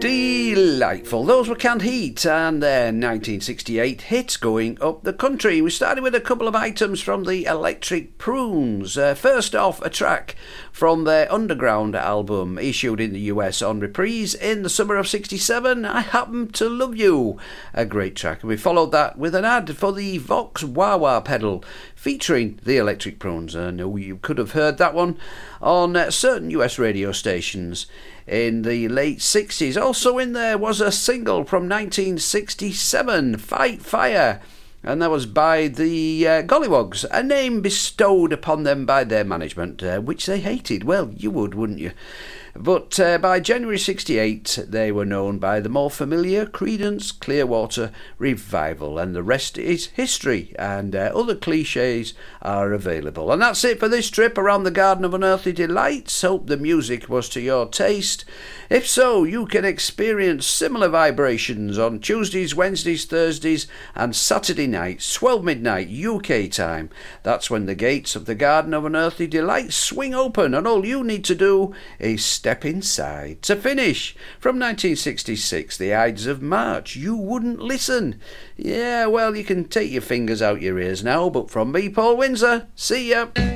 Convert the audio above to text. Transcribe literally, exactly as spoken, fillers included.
Delightful. Those were Canned Heat and their nineteen sixty-eight hits going up the country. We started with a couple of items from the Electric Prunes. Uh, first off, a track from their Underground album issued in the U S on Reprise in the summer of sixty-seven, I Happen to Love You. A great track. And we followed that with an ad for the Vox Wah Wah pedal featuring the Electric Prunes. I know you could have heard that one on uh, certain U S radio stations in the late sixties. Also in there was a single from nineteen sixty-seven, Fight Fire, and that was by the uh, Gollywogs, a name bestowed upon them by their management, uh, which they hated. Well, you would, wouldn't you? But uh, by January sixty-eight, they were known by the more familiar Creedence Clearwater Revival, and the rest is history, and uh, other cliches are available. And that's it for this trip around the Garden of Unearthly Delights. Hope the music was to your taste. If so, you can experience similar vibrations on Tuesdays, Wednesdays, Thursdays, and Saturday nights, twelve midnight U K time. That's when the gates of the Garden of Unearthly Delights swing open, and all you need to do is step inside. To finish, from nineteen sixty-six, the Ides of March, You Wouldn't Listen. Yeah, well, you can take your fingers out your ears now, but from me, Paul Windsor, see ya.